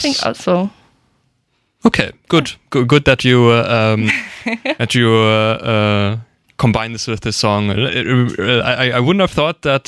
think also. Okay, good. Good that you combine this with this song. I wouldn't have thought that.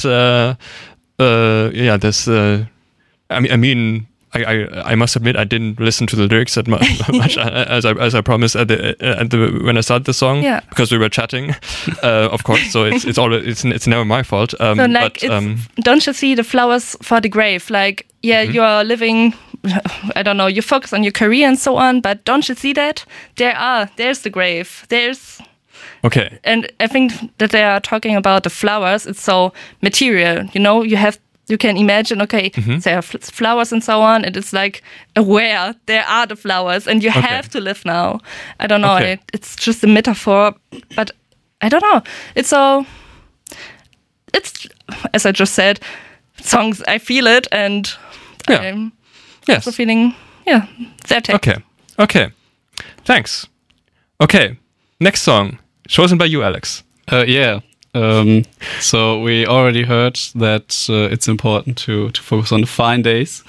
This. I mean, I must admit I didn't listen to the lyrics that much as I promised when I started the song, because we were chatting, of course. So it's never my fault. Don't you see the flowers for the grave? Like, you are living. I don't know. You focus on your career and so on, but don't you see that there's the grave. Okay. And I think that they are talking about the flowers. It's so material. You can imagine, there are flowers and so on, and it's like aware there are the flowers, and you have to live now. I don't know. Okay. It's just a metaphor, but I don't know. It's as I just said, songs. I feel it, and I'm also feeling their take. Okay. Thanks. Okay. Next song chosen by you, Alex. So we already heard that it's important to focus on the fine days.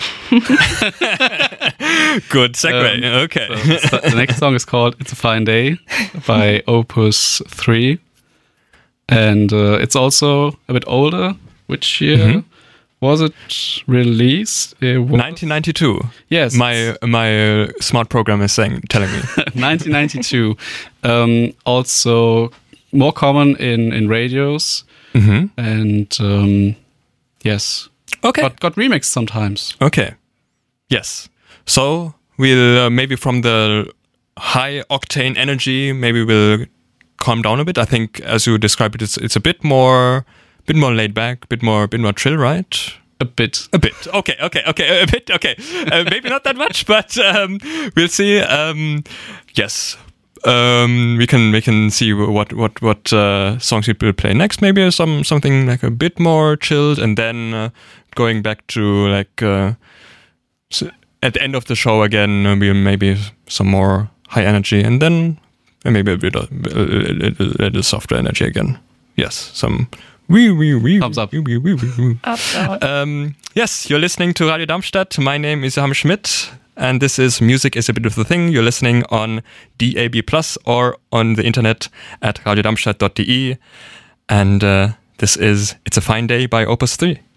Good segue. Okay. So the next song is called "It's a Fine Day" by Opus 3, and it's also a bit older. Which year was it released? 1992. Yes. My smart program is telling me 1992. Also more common in radios, and yes. Okay. But got remixed sometimes. Okay. Yes. So we'll maybe from the high octane energy, maybe we'll calm down a bit. I think, as you described it, it's a bit more laid back, bit more chill, right? A bit. Okay. A bit. Okay. Maybe not that much, but we'll see. Yes. We can see what songs we will play next. Maybe something like a bit more chilled, and then going back to like at the end of the show again, maybe some more high energy, and then maybe a little softer energy again. Yes, some. Thumbs up. Up, down. Yes, you're listening to Radio Darmstadt. My name is Johann Schmidt, and this is Music is a Bit of the Thing. You're listening on DAB+ or on the internet at radiodarmstadt.de. And this is It's a Fine Day by Opus 3.